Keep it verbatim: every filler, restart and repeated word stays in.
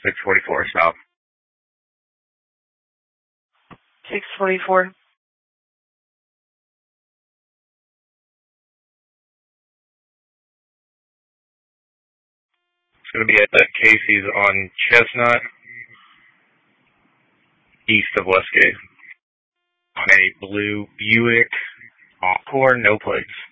six forty-four south. six forty-four. It's going to be at that Casey's on Chestnut, east of Westgate. On a blue Buick Encore, no plates.